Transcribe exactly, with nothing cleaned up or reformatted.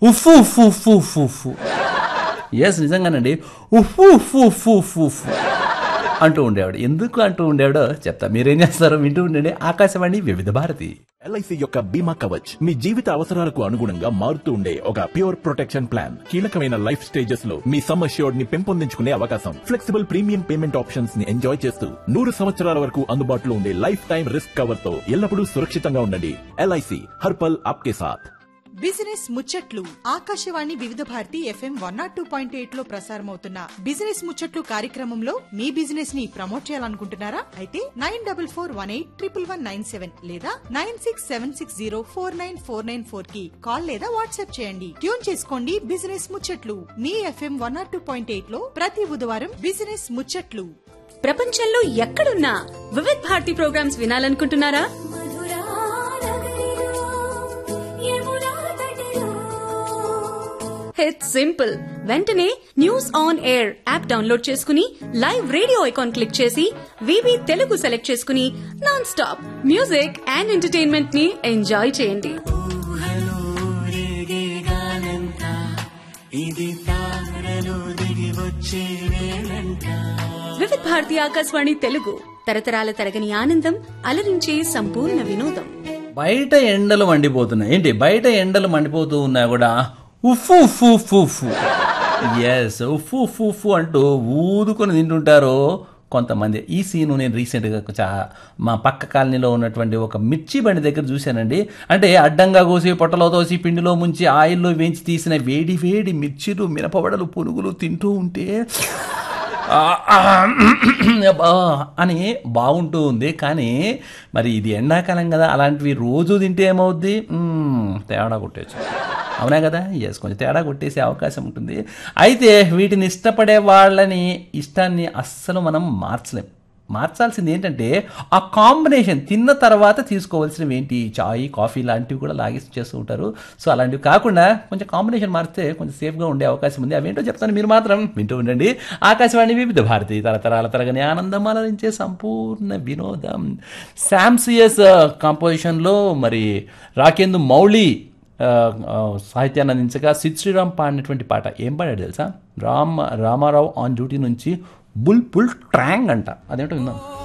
ఉఫ్ ఉఫ్ ఉఫ్ ఉఫ్ ఉఫ్. Yes నిజంగానండి, ఉఫ్ ఉఫ్ ఉఫ్ ఉఫ్ ఉఫ్ అంటూ ఉండేవాడు. ఎందుకు అంటూ ఉండేవాడో చెప్తా, మీరేం చేస్తారో వింటూ ఉండండి ఆకాశవాణి వివిధ భారతి. ఎల్ఐసి యొక్క బీమా కవచ్ మీ జీవిత అవసరాలకు అనుగుణంగా మారుతూ ఉండే ఒక ప్యూర్ ప్రొటెక్షన్ ప్లాన్. కీలకమైన లైఫ్ స్టేజెస్ లో మీ సమ్ అష్యూర్డ్ ని పెంపొందించుకునే అవకాశం, ఫ్లెక్సిబుల్ ప్రీమియం పేమెంట్ ఆప్షన్స్ ని ఎంజాయ్ చేస్తూ నూరు సంవత్సరాల వరకు అందుబాటులో ఉండే లైఫ్ టైం రిస్క్ కవర్ తో ఎల్లప్పుడూ సురక్షితంగా ఉండండి. ఎల్ఐసి హర్పల్ ఆప్కే సాథ్. బిజినెస్ ముచ్చట్లు ఆకాశవాణి వివిధ Bharati FM one not two point eight లో ప్రసారమవుతున్న బిజినెస్ ముచ్చట్లు కార్యక్రమంలో మీ బిజినెస్ ని ప్రమోట్ చేయాలనుకుంటున్నారా? అయితే nine double four one eight triple one nine seven లేదా nine six seven six zero four nine four nine four కి కాల్ లేదా వాట్సాప్ చేయండి. ట్యూన్ చేసుకోండి బిజినెస్ ముచ్చట్లు మీ FM one not two point eight లో ప్రతి బుధవారం బిజినెస్ ముచ్చట్లు. ప్రపంచంలో ఎక్కడున్నా Vividh Bharati programmes వినాలనుకుంటున్నారా? It's simple. వెంటనే news on air app download చేసుకుని లైవ్ రేడియో ఐకాన్ క్లిక్ చేసి వివి తెలుగు సెలెక్ట్ చేసుకుని non stop music and entertainment ని ఎంజాయ్ చేయండి. వివిధ భారతి ఆకాశవాణి తెలుగు, తరతరాల తరగని ఆనందం, అలరించే సంపూర్ణ వినోదం. బయట ఎండలు మండిపోతున్నాయి. ఏంటి బయట ఎండలు మండిపోతూ ఉన్నా కూడా ఉఫ్ ఉఫ్ ఉఫ్ ఉఫ్ ఎస్ ఉఫ్ ఉఫ్ ఉఫ్ అంటూ ఊదుకొని తింటుంటారు కొంతమంది. ఈ సీను నేను రీసెంట్గా చా మా పక్క కాలనీలో ఉన్నటువంటి ఒక మిర్చి బండి దగ్గర చూశానండి. అంటే అడ్డంగా కోసి పొట్టలో తోసి పిండిలో ముంచి ఆయిల్లో వేయించి తీసిన వేడి వేడి మిర్చిలు, మిరపవడలు, పునుగులు తింటూ ఉంటే అని బాగుంటూ ఉంది. కానీ మరి ఇది ఎండాకాలం కదా, అలాంటివి రోజు తింటే ఏమవుద్ది? తేడా కొట్టేచ్చు, అవునా కదా? ఎస్, కొంచెం తేడా కొట్టేసే అవకాశం ఉంటుంది. అయితే వీటిని ఇష్టపడే వాళ్ళని ఇష్టాన్ని అస్సలు మనం మార్చలేం. మార్చాల్సింది ఏంటంటే ఆ కాంబినేషన్. తిన్న తర్వాత తీసుకోవాల్సినవి ఏంటి, చాయ్, కాఫీ లాంటివి కూడా లాగేసి చేస్తూ ఉంటారు. సో అలాంటివి కాకుండా కొంచెం కాంబినేషన్ మారిస్తే కొంచెం సేఫ్గా ఉండే అవకాశం ఉంది. అవేంటో చెప్తాను, మీరు మాత్రం వింటూ ఉండండి ఆకాశవాణి వివిధ భారతి, తరతరాల తరగని ఆనందం, అలరించే సంపూర్ణ వినోదం. శామ్సియస్ కాంపోజిషన్లో మరి రాకేందు మౌళి సాహిత్యాన్ని అందించగా సిద్ శ్రీరామ్ పాడినటువంటి పాట. ఏం పాడాడు తెలుసా? రామ్ రామారావు ఆన్ డ్యూటీ నుంచి బుల్ బుల్ ట్రాంగ్ అంట. అదేంటో విందాం.